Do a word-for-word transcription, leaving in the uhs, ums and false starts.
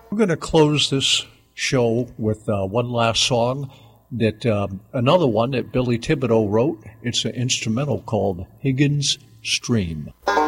We're going to close this show with uh, one last song, that uh, another one that Billy Thibodeau wrote. It's an instrumental called Higgins Stream.